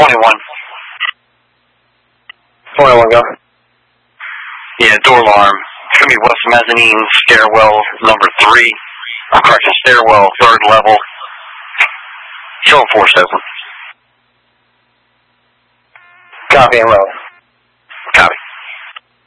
21. 21, go. Yeah, door alarm. It's going to be west mezzanine, stairwell number 3. Correction, stairwell, 3rd level. Show 47. Copy and roll.